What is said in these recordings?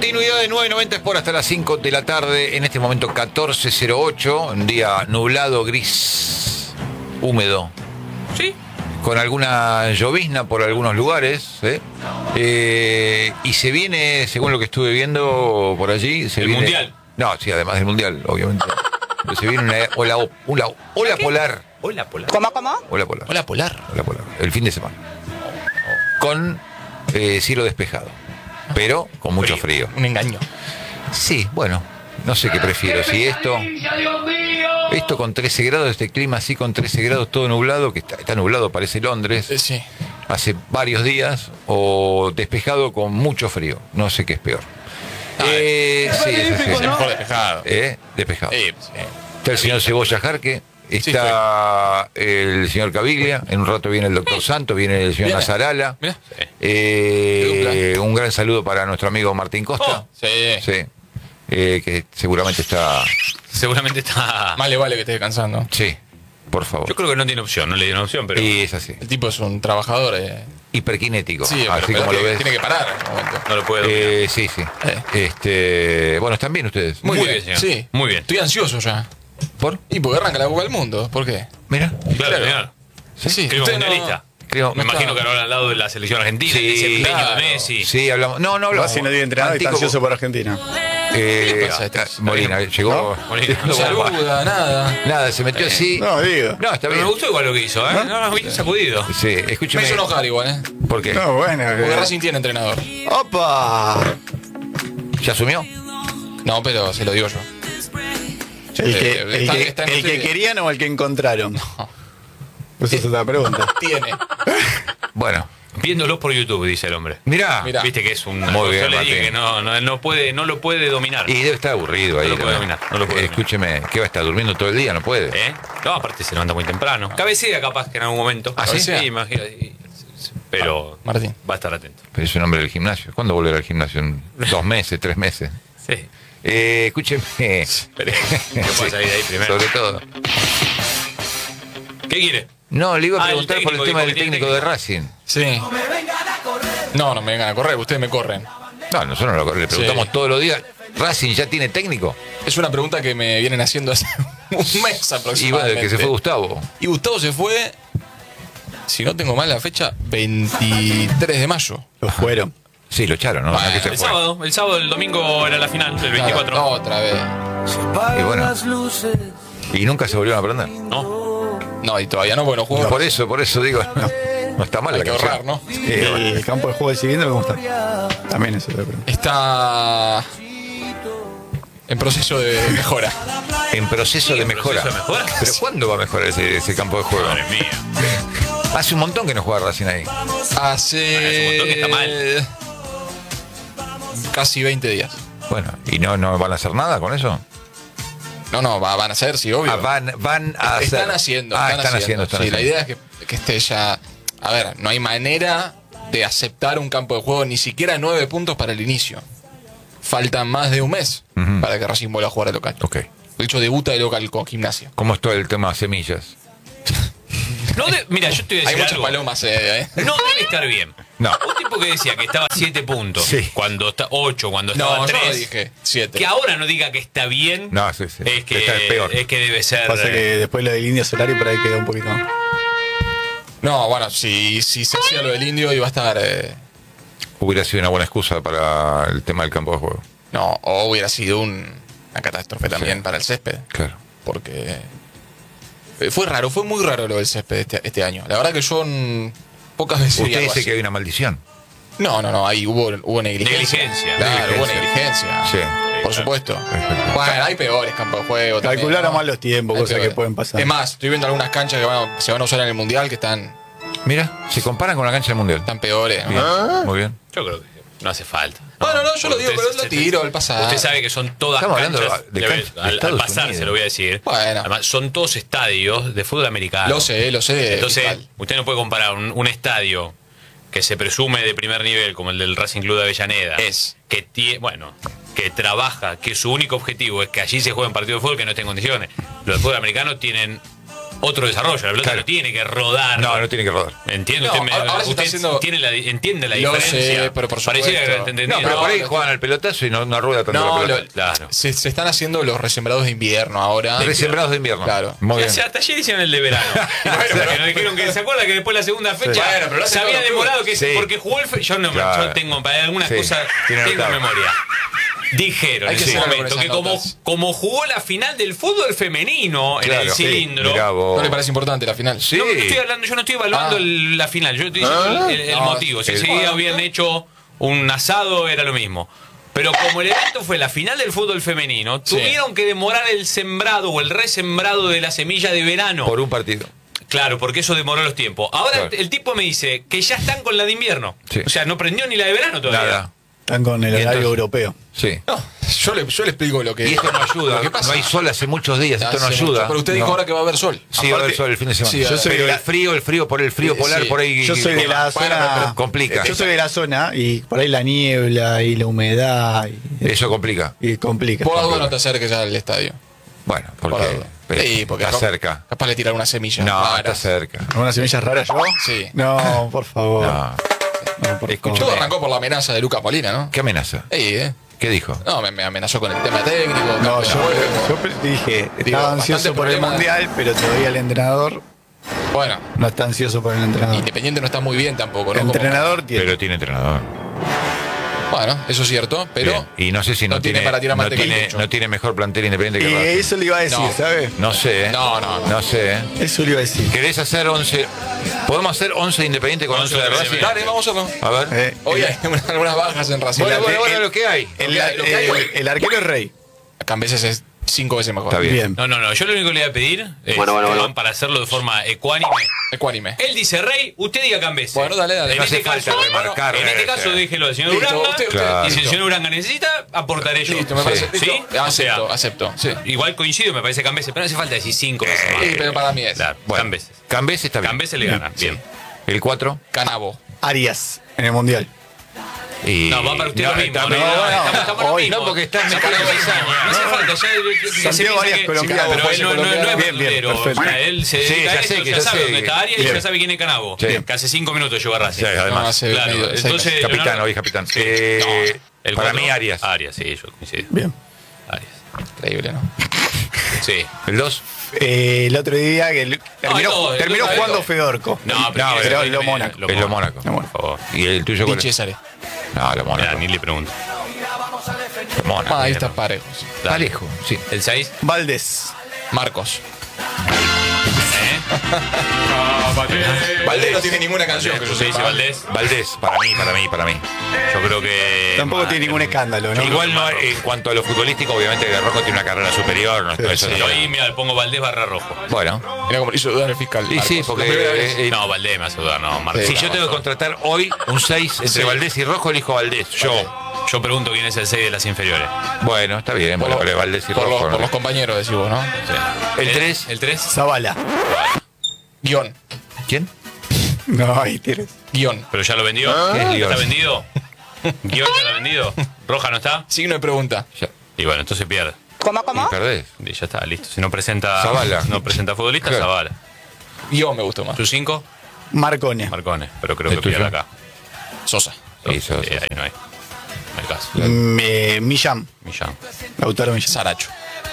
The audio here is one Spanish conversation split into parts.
Continuidad de 9:90 por hasta las 5 de la tarde. En este momento 14:08. Un día nublado, gris, húmedo. Sí. Con alguna llovizna por algunos lugares. Y se viene, según lo que estuve viendo por allí, se viene. Mundial. No, sí, además del mundial, obviamente. Pero se viene una ola polar. Hola, Polar. ¿Cómo? Ola polar. Hola, Polar. Ola polar. El fin de semana. Con cielo despejado. Pero con mucho frío. Un engaño. Sí, bueno, no sé qué prefiero. Si esto con 13 grados, este clima así con 13 grados, todo nublado, que está nublado, parece Londres, Sí. hace varios días, o despejado con mucho frío. No sé qué es peor. Sí, es así. Es mejor despejado. Despejado. Sí. Está el señor Cebolla Jarque, está el señor Caviglia, en un rato viene el doctor Santos, viene el señor Viene. Nazarala. Mirá. Un gran saludo para nuestro amigo Martín Costa. Sí. Sí. Que seguramente está. Seguramente está. Más le vale que esté descansando. Sí, por favor. Yo creo que no tiene opción, no le dieron opción, pero. Y es así. El tipo es un trabajador. Hiperkinético. Sí, así pero como lo ves. tiene que parar en un momento. No lo puede dominar. Sí. Bueno, ¿están bien ustedes? Muy bien, señor. Sí. Muy bien. Estoy ansioso ya. ¿Por? Y porque arranca la Copa del Mundo. ¿Por qué? Mira. Claro, señor. Sí. Creo Usted mundialista. Creo. Me imagino que ahora al lado de la selección argentina, Sí, el desempeño claro. de Messi. Sí, hablamos. No hablamos. Racing no tiene entrenador y está Antico- ansioso por Argentina. Molina, llegó. Molina. No saluda, nada. Nada, se metió así. No, digo. No, está Pero bien. me gustó igual lo que hizo, ¿eh? No, bien sacudido. Sí, Me escúcheme. hizo enojar igual, ¿eh? ¿Por qué? No, bueno. Porque Racing tiene entrenador. ¡Opa! ¿Ya asumió? No, pero se lo digo yo. El que querían o el que encontraron. Esa es otra pregunta. Tiene. Bueno. Viéndolos por YouTube, dice el hombre. Mirá. Mirá. Viste que es un. Muy bien, yo le dije Martín. que no lo puede dominar. Y debe estar aburrido ahí. No lo puede también. dominar, no lo puede dominar. Escúcheme, ¿qué va a estar durmiendo todo el día? No puede. No, aparte se levanta muy temprano. Cabecea capaz que en algún momento. ¿Ah, sí? Sí, imagínate. Pero Martín. va a estar atento. Pero es un hombre del gimnasio. ¿Cuándo volverá al gimnasio? ¿En 2 meses, 3 meses? Sí. Escúcheme. Pero, ¿qué pasa ahí de ahí primero? Sobre todo. ¿Qué quiere? No, le iba a Ah, el preguntar por el técnico, tema dijo del que tiene técnico de técnico. Racing. Sí. No me vengan a correr, ustedes me corren. No, nosotros le preguntamos Sí. todos los días. ¿Racing ya tiene técnico? Es una pregunta que me vienen haciendo hace un mes Y bueno, aproximadamente. que se fue Gustavo. Y Gustavo se fue, si no tengo mal la fecha, 23 de mayo. Los fueron. Sí, lo echaron, ¿no? Bueno, No es que se El fue. sábado, el domingo era la final, el 24. Claro, otra vez. Y bueno. Y nunca se volvieron a aprender. No. No, y todavía no, porque no jugó. Por eso digo, no está mal Hay la que canción. ahorrar, ¿no? El campo de juego del siguiente, ¿cómo está? También eso te pregunto. Está en proceso de mejora. En proceso de mejora. proceso de mejora? ¿Pero cuándo va a mejorar ese campo de juego? Madre mía. Hace un montón que no juega Racing ahí. Hace un montón que está mal. Casi 20 días. Bueno, ¿y no van a hacer nada con eso? No, van a hacer, sí, obvio. Van a hacer. Están haciendo. Están haciendo. Sí, la idea es que esté ya. A ver, no hay manera de aceptar un campo de juego, ni siquiera 9 puntos para el inicio. Faltan más de un mes Ujú. para que Racing vuelva a jugar de local. Ok. De hecho, debuta de local con Gimnasia. ¿Cómo está el tema semillas? Mira, yo te voy a Hay decir muchas algo. palomas, No debe estar bien. No. Un tipo que decía que estaba 7 puntos, Sí. cuando está 8, cuando estaba No, yo 3. no dije 7. Que ahora no diga que está bien. No, sí. Es Está peor. es que debe ser. Pasa que después lo del Indio Solari por ahí queda un poquito. No, bueno, si se hacía lo del Indio iba a estar... Hubiera sido una buena excusa para el tema del campo de juego. no, o hubiera sido una catástrofe también Sí. para el césped. Claro. Porque fue muy raro lo del césped este año. La verdad que yo pocas veces vi Usted algo dice así. que hay una maldición. No, ahí hubo negligencia. Negligencia. Claro, hubo Negligencia. negligencia. Sí. Por supuesto. Perfecto. Bueno, hay peores campos de juego. también, Calcularon ¿no? mal los tiempos, Hay cosas que peores. pueden pasar. Es más, estoy viendo algunas canchas que se van a usar en el Mundial que están Mira, se comparan con la cancha del Mundial. peores. ¿no? Bien, muy bien. Yo creo que no hace falta. Bueno, no, yo lo digo, Usted- pero lo tiro al pasar. Usted sabe que son todas Estamos hablando canchas. de canchas de al Estados pasar Unidos. se lo voy a decir. Bueno. Además, son todos estadios de fútbol americano. Lo sé. Entonces, fiscal. usted no puede comparar un estadio que se presume de primer nivel, como el del Racing Club de Avellaneda, que trabaja, que su único objetivo es que allí se jueguen partidos de fútbol que no estén en condiciones. Los de fútbol americano tienen otro desarrollo. La pelota Claro. no tiene que rodar. No tiene que rodar. Entiende No, usted, ahora se está usted haciendo- entiende la Lo diferencia. sé, pero por Pareciera que supuesto. lo entendido. No, pero por ahí no, juegan al pelotazo y no rueda tanto No, la pelota. Claro. se están haciendo los resembrados de invierno ahora. Resembrados de invierno. Claro. Muy bien. Hasta ayer hicieron el de verano. Que nos dijeron que se acuerda que después de la segunda fecha Bueno, pero lo hacen se había todos los demorado que clubes. Sí. porque jugó yo no Claro. yo tengo para algunas Sí, cosas tiene tengo notado. memoria. Dijeron Hay en que ese hacer algo momento con que esas notas. como jugó la final del fútbol femenino en Claro, el sí. cilindro. Mirá vos. ¿No le parece importante la final? Sí. No, estoy hablando, yo no estoy evaluando Ah. la final, yo estoy diciendo el No, motivo. Si el- ese día habían hecho un asado era lo mismo. Pero como el evento fue la final del fútbol femenino, Sí. tuvieron que demorar el sembrado o el resembrado de la semilla de verano. Por un partido. Claro, porque eso demoró los tiempos. Ahora Claro. el tipo me dice que ya están con la de invierno. Sí. O sea, no prendió ni la de verano todavía. Nada. Están con el Y horario entonces- europeo. Sí. No, yo le explico lo que. Y esto no ayuda. lo que pasa. No hay sol hace muchos días. Esto no Hace ayuda. mucho. Pero usted dijo No. ahora que va a haber sol. Sí, va a haber sol el fin de semana. Sí, yo soy pero de la- el frío por el frío polar, Sí. por ahí. Yo soy de la Bueno, zona. pero complica. Yo soy de la zona y por ahí la niebla y la humedad. Eso complica. Y complica. Por la duda no te acerques al estadio. Bueno, Por la porque, duda. pero Sí, porque está capaz- cerca. Capaz le tirar una semilla. No, raras. está cerca. ¿Algunas semillas raras yo? Sí. No, por favor. No. No, por Escucha. Todo favor. arrancó por la amenaza de Lucas Molina, ¿no? ¿Qué amenaza? ¿Qué dijo? No, me amenazó con el tema técnico. No, campo de yo juego. dije, Digo, estaba ansioso bastante por el problema. mundial, pero todavía el entrenador Bueno, no está ansioso por el entrenador. Independiente no está muy bien tampoco, ¿no? El Como- entrenador tiene. Pero tiene entrenador. Bueno, eso es cierto, pero. Bien. Y no sé si no, no tiene para tirar no manteca al tiene, techo. no tiene mejor plantel independiente que Y Racing. eso le iba a decir, No. ¿sabes? No sé, ¿eh? No, no. No sé, ¿eh? Eso le iba a decir. ¿Querés hacer 11? ¿Podemos hacer 11 independiente con 11 de 11 Racing? Dale, vamos a hacerlo. A ver. Eh, Hoy hay algunas bajas en Racing. Bueno, lo que hay. el arquero es Rey. Cambeses es 5 veces mejor. Está bien. Bien. No, yo lo único que le voy a pedir es para hacerlo de forma ecuánime. Ecuánime. Él dice Rey, usted diga Cambese. Bueno, dale. En No este hace falta caso, remarcar, en este caso déjelo al señor Listo, Uranga. usted- Claro. Y si el señor Uranga necesita, aportaré yo. Listo, me parece. Sí. ¿Sí? Listo. O sea, Acepto. Sí. igual coincido, me parece Cambese, pero no hace falta decir 5 veces más. Sí, pero para mí es. Claro, Bueno, Cambese. Cambese está bien. Cambese le gana, bien. El 4. Canabo. Arias en el mundial. Y... No, va para usted lo mismo. también- estamos lo hoy mismo. no, porque está en Estamos México. en 6 años. No hace falta, ya Santiago Arias, colombiano. Pero él no es Bien, bien, verdulero. perfecto. O sea, él se Sí, dedica a ya esto, sé que ya ya sabe sé dónde que- está Arias y bien. ya sabe quién es Canabo. Sí. Que hace 5 minutos llegó a Racing. Sí, además. No, hace Claro, medio- entonces Capitán, Leonardo- hoy capitán. Sí. El para 4, mí Arias. Arias, sí, yo coincido. Bien. Arias. Increíble, ¿no? Sí. El 2. El otro día que no, terminó el jugando dos. Fedorco. No, pero pero lo Mónaco. Es lo Mónaco. Por favor. ¿Y el tuyo cuál Di es? Cesare. No, lo Mira, Mónaco. ni le pregunto. Lo Mónaco. Ahí está parejo. sí. Está lejos, sí. ¿El 6? Valdés. Marcos. ¿Eh? Valdés no tiene ninguna canción que yo Sí, sepa. sí, Valdés. Valdés, para mí. Yo creo que. Tampoco tiene ningún escándalo, ¿no? Igual no, en cuanto a lo futbolístico, obviamente que Rojo tiene una carrera superior. No, eso Sí, no- ahí, mira, le pongo Valdés barra rojo. Bueno, Mira cómo le hizo dudar el fiscal. y sí, Marcos. porque La primera vez. No, Valdés me hace dudar, no, Marcos. si yo tengo que contratar hoy un 6 entre Sí. Valdés y Rojo, elijo Valdés. Yo pregunto quién es el 6 de las inferiores. Bueno, está bien, Por, bueno, los- Valdés y por Rojo. los, ¿no? por los compañeros, decís vos, ¿no? El 3. ¿El 3? Zavala. Guión. ¿Quién? No, ahí tienes. Guión. ¿Pero ya lo vendió? ¿Qué es Lyon? ¿Está vendido? ¿Guión ya lo ha vendido? ¿Roja no está? Signo de pregunta. Ya. Y bueno, entonces pierde. Y perdés. Y ya está, listo. Si no presenta Zavala. no presenta futbolista, Claro. Zavala. Guión me gustó más. ¿Su 5? Marcone. Marcones, pero creo ¿El que pierde tuyo? acá. Sosa. Sí, Sosa. Ahí no hay. No hay caso. Millán. Millán. Lautaro Millán. Saracho.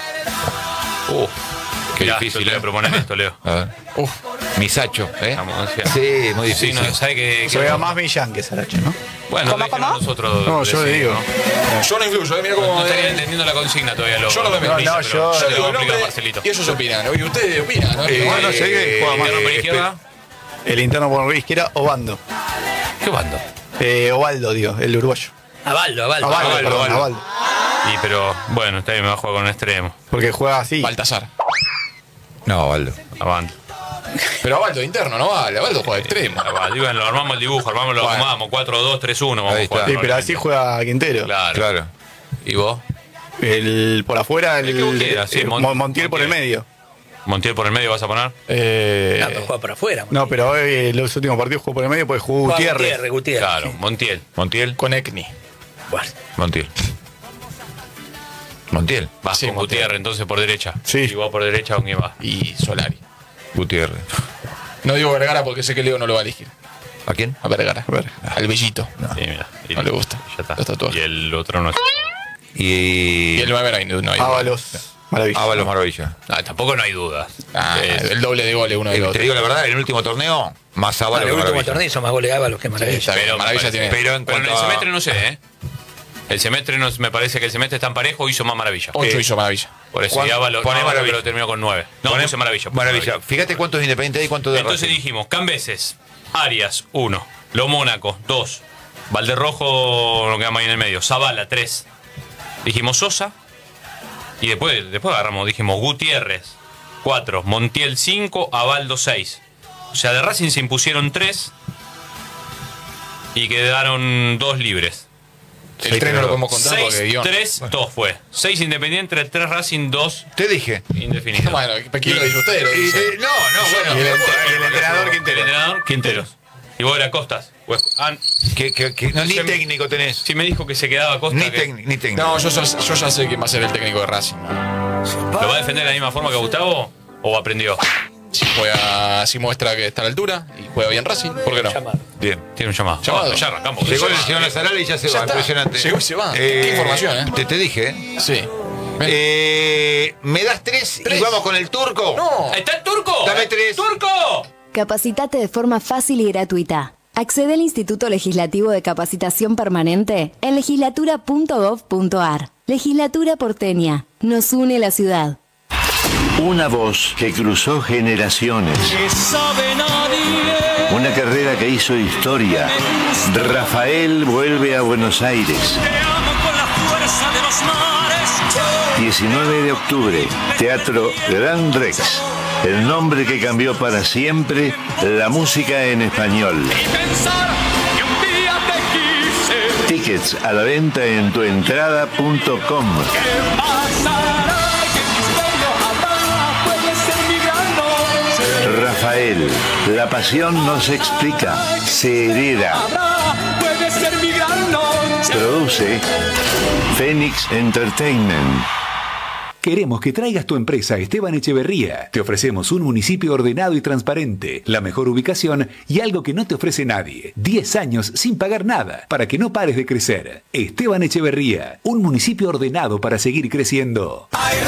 Qué Mirá, difícil, yo te voy a proponer esto, Leo. A ver. Uf. Misacho, ¿eh? Vamos, Sí, muy Sí, difícil. no, ¿sabe que Juega más Millán que Saracho, ¿no? Bueno, déjenos nosotros. No, yo le decir, digo. ¿no? Yo no influyo, mira cómo. No estaría entendiendo la consigna todavía, Leo. Yo no me meto. No, Pero yo- te Yo lo digo voy el a explicar, nombre Marcelito. y ellos opinan. Oye, ustedes opinan, ¿no? Bueno, sé que juega más. Interno por izquierda. El interno por izquierda, Obando. ¿Qué bando? Ovaldo, digo, el uruguayo. Avaldo. Avaldo, perdón, Avaldo. Y pero, bueno, está bien, me va a jugar con un extremo. Porque juega así. Baltasar. No, Valdo. Avanto. Pero Abaldo interno, no vale. Abaldo juega de extremo. Digo, lo armamos el dibujo, lo Bueno. acomodamos. 4-2-3-1. Vamos Ahí a jugar. está. Sí, pero así juega Quintero. Claro. Claro. ¿Y vos? El por afuera, El que vos quieras, sí, Montiel por el medio. ¿Montiel por el medio vas a poner? No, pero juega por afuera. No, pero hoy los últimos partidos jugó por el medio porque jugó Juega Gutiérrez. Gutiérrez. Claro, Sí. Montiel. Montiel. Con Ekni. Bueno, Montiel. Montiel. Vas Sí, con Montiel. Gutiérrez entonces por derecha. Sí. Y vos por derecha, ¿con quién vas? Y Solari. Gutiérrez. No digo Vergara porque sé que Leo no lo va a elegir. ¿A quién? A Vergara. Al Bellito. Sí, mira. No le gusta. Ya está. Los tatuajes. Y el otro no. Y Y el 9 no hay. Ábalos. Maravilla. Ábalos Maravilla. No, tampoco no hay dudas. El doble de goles uno del Te otro. digo la verdad, en el último torneo, más En Ábalos el que último Maravilla. torneo hizo más goles Ábalos que Maravilla. Está bien, Maravilla tiene. Pero en Pero en cuanto el a... semestre no sé, ¿eh? El semestre me parece que el semestre tan parejo hizo más Maravilla. 8 hizo Maravilla. Por eso, ¿Cuánto? y Ábalos Pone Ábalos Maravilla. lo terminó con 9. No, Pone- puse Maravilla. puse Maravilla. Fíjate cuántos de Independiente hay y cuántos de Entonces Racing. dijimos, Cambeses, Arias, 1. Lo Mónaco, 2. Valderrojo, no quedamos ahí en el medio. Zavala, 3. Dijimos Sosa. Y después agarramos, dijimos Gutiérrez, 4. Montiel, 5. Abaldo, 6. O sea, de Racing se impusieron 3. Y quedaron 2 libres. El 3 no lo podemos contar 6, porque guión. 3, 2 fue. 6 Independiente, 3 Racing, 2 Te dije. indefinidos. Bueno, ¿quién lo dice usted? Lo dice. No, bueno. Y el entrenador El Quintero. entrenador, Quinteros. Y vos era Costas. No, ni Se me- técnico tenés. Sí me dijo que se quedaba Costa. Ni que técnico. No, yo ya sé quién va a ser el técnico de Racing. ¿Lo va a defender de la misma forma que Gustavo? ¿O aprendió? Si muestra que está a la altura y juega bien Racing, ¿por qué no? Llamado. Bien. Tiene un llamado. Llamado. Bueno, ya arrancamos. Llegó el Ya señor va. Lazarale y ya se Ya va. está. Impresionante. Llegó y se va. Qué información, ¿eh? Te dije, ¿eh? Sí. ¿Me das 3 y vamos con el turco? No. ¿Está el turco? Dame 3. ¡Turco! Capacitate de forma fácil y gratuita. Accede al Instituto Legislativo de Capacitación Permanente en legislatura.gov.ar. Legislatura porteña. Nos une la ciudad. Una voz que cruzó generaciones. Una carrera que hizo historia. Rafael vuelve a Buenos Aires. 19 de octubre, Teatro Gran Rex. El nombre que cambió para siempre la música en español. Tickets a la venta en tuentrada.com. Rafael, la pasión no se explica, se hereda. Produce Phoenix Entertainment. Queremos que traigas tu empresa a Esteban Echeverría. Te ofrecemos un municipio ordenado y transparente, la mejor ubicación y algo que no te ofrece nadie. 10 años sin pagar nada, para que no pares de crecer. Esteban Echeverría, un municipio ordenado para seguir creciendo. Hay